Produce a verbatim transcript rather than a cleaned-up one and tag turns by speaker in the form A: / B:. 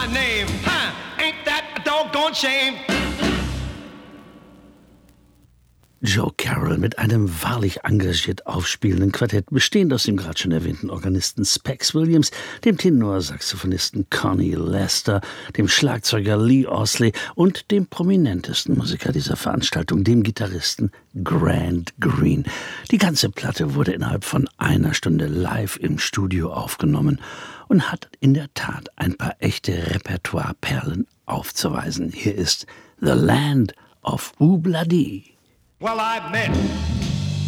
A: name. Huh? Ain't that a doggone shame?
B: Joe Carroll mit einem wahrlich engagiert aufspielenden Quartett, bestehend aus dem gerade schon erwähnten Organisten Specs Williams, dem Tenorsaxophonisten Connie Lester, dem Schlagzeuger Lee Osley und dem prominentesten Musiker dieser Veranstaltung, dem Gitarristen Grant Green. Die ganze Platte wurde innerhalb von einer Stunde live im Studio aufgenommen und hat in der Tat ein paar echte Repertoire-Perlen aufzuweisen. Hier ist The Land of Ooh-Blah-Dee.
A: Well, I met